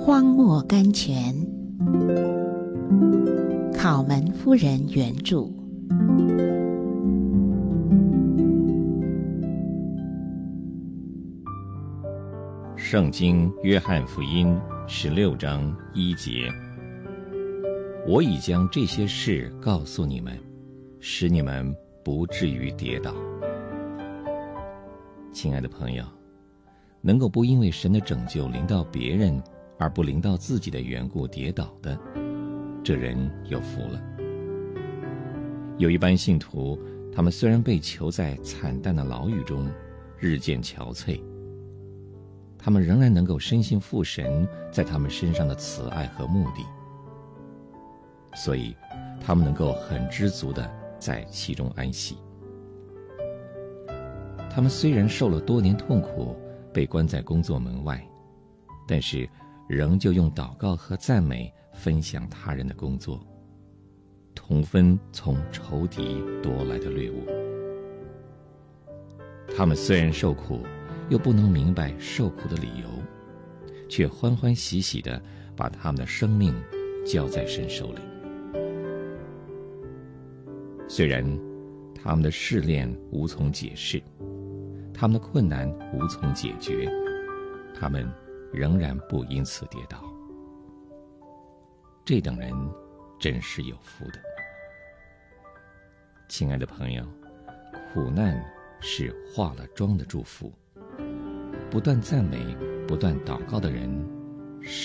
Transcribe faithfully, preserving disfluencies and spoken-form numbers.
荒漠甘泉，考门夫人原著。 圣经约翰福音十六章一节：我已将这些事告诉你们，使你们不至于跌倒。亲爱的朋友，能够不因为神的拯救临到别人而不临到自己的缘故跌倒的，这人有福了。有一班信徒，他们虽然被囚在惨淡的牢狱中，日渐憔悴，他们仍然能够深信父神在他们身上的慈爱和目的，所以他们能够很知足地在其中安息。他们虽然受了多年痛苦，被关在工作门外，但是仍旧用祷告和赞美分享他人的工作，同分从仇敌夺来的掠物。他们虽然受苦，又不能明白受苦的理由，却欢欢喜喜地把他们的生命交在神手里。虽然他们的试炼无从解释，他们的困难无从解决，他们仍然不因此跌倒。这等人真是有福的。亲爱的朋友，苦难是化了妆的祝福，不断赞美，不断祷告的人